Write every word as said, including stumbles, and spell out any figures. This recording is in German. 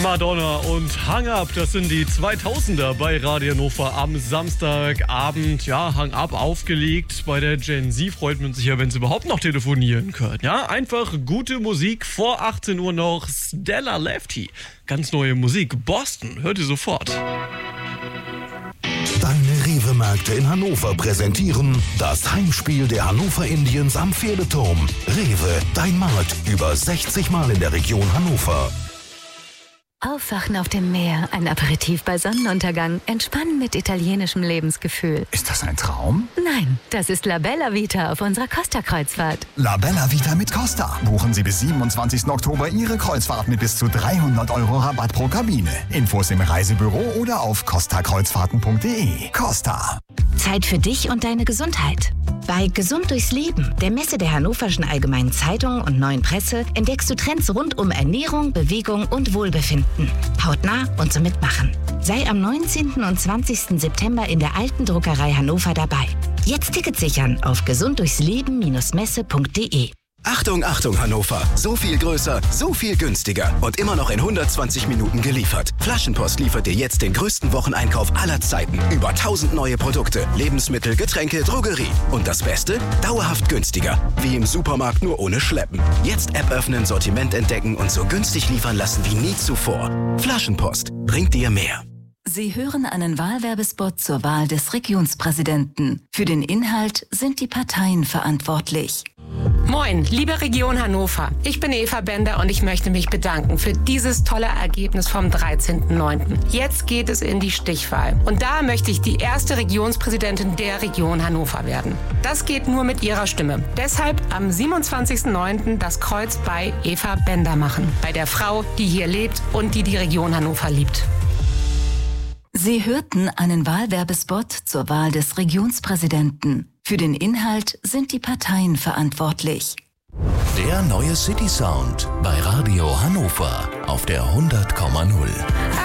Madonna und Hang Up, das sind die zweitausender bei Radio Hannover am Samstagabend. Ja, Hang Up aufgelegt. Bei der Gen Z freut man sich ja, wenn sie überhaupt noch telefonieren können. Ja, einfach gute Musik vor achtzehn Uhr noch. Stella Lefty. Ganz neue Musik. Boston. Hört ihr sofort. Deine Rewe-Märkte in Hannover präsentieren das Heimspiel der Hannover Indians am Pferdeturm. Rewe, dein Markt, über sechzig Mal in der Region Hannover. Aufwachen auf dem Meer, ein Aperitif bei Sonnenuntergang, entspannen mit italienischem Lebensgefühl. Ist das ein Traum? Nein, das ist La Bella Vita auf unserer Costa-Kreuzfahrt. La Bella Vita mit Costa. Buchen Sie bis siebenundzwanzigsten Oktober Ihre Kreuzfahrt mit bis zu dreihundert Euro Rabatt pro Kabine. Infos im Reisebüro oder auf costa kreuzfahrten punkt de. Costa. Zeit für dich und deine Gesundheit. Bei Gesund durchs Leben, der Messe der Hannoverschen Allgemeinen Zeitung und Neuen Presse, entdeckst du Trends rund um Ernährung, Bewegung und Wohlbefinden. Hautnah und zum Mitmachen. Sei am neunzehnten und zwanzigsten September in der Alten Druckerei Hannover dabei. Jetzt Tickets sichern auf gesund durchs leben Messe punkt de. Achtung, Achtung Hannover, so viel größer, so viel günstiger und immer noch in hundertzwanzig Minuten geliefert. Flaschenpost liefert dir jetzt den größten Wocheneinkauf aller Zeiten. Über tausend neue Produkte, Lebensmittel, Getränke, Drogerie. Und das Beste? Dauerhaft günstiger. Wie im Supermarkt, nur ohne Schleppen. Jetzt App öffnen, Sortiment entdecken und so günstig liefern lassen wie nie zuvor. Flaschenpost bringt dir mehr. Sie hören einen Wahlwerbespot zur Wahl des Regionspräsidenten. Für den Inhalt sind die Parteien verantwortlich. Moin, liebe Region Hannover. Ich bin Eva Bender und ich möchte mich bedanken für dieses tolle Ergebnis vom dreizehnten neunten Jetzt geht es in die Stichwahl. Und da möchte ich die erste Regionspräsidentin der Region Hannover werden. Das geht nur mit Ihrer Stimme. Deshalb am siebenundzwanzigsten neunten das Kreuz bei Eva Bender machen. Bei der Frau, die hier lebt und die die Region Hannover liebt. Sie hörten einen Wahlwerbespot zur Wahl des Regionspräsidenten. Für den Inhalt sind die Parteien verantwortlich. Der neue City Sound bei Radio Hannover auf der hundert Komma null.